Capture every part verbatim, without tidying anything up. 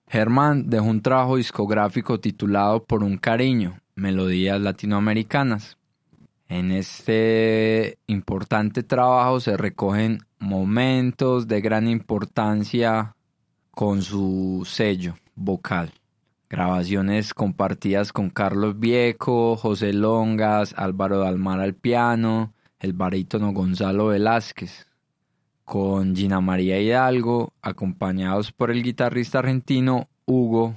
Germán dejó un trabajo discográfico titulado Por un cariño, melodías latinoamericanas. En este importante trabajo se recogen momentos de gran importancia con su sello vocal. Grabaciones compartidas con Carlos Vieco, José Longas, Álvaro Dalmar al piano, el barítono Gonzalo Velázquez, con Gina María Hidalgo, acompañados por el guitarrista argentino Hugo.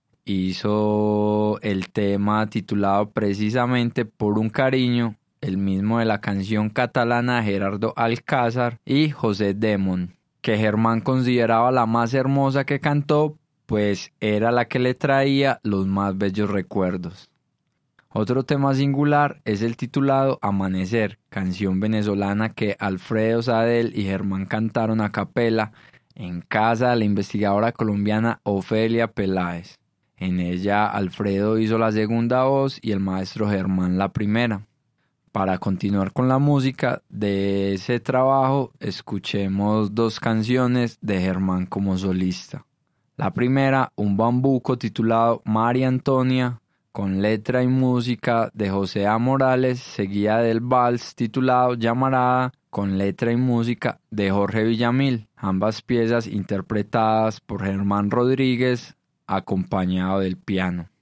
Hizo el tema titulado precisamente Por un cariño, el mismo de la canción catalana de Gerardo Alcázar y José Demon, que Germán consideraba la más hermosa que cantó, pues era la que le traía los más bellos recuerdos. Otro tema singular es el titulado Amanecer, canción venezolana que Alfredo Sadel y Germán cantaron a capela en casa de la investigadora colombiana Ofelia Peláez. En ella Alfredo hizo la segunda voz y el maestro Germán la primera. Para continuar con la música de ese trabajo, escuchemos dos canciones de Germán como solista. La primera, un bambuco titulado María Antonia, con letra y música de José A. Morales, seguida del vals titulado Llamarada, con letra y música de Jorge Villamil, ambas piezas interpretadas por Germán Rodríguez, acompañado del piano.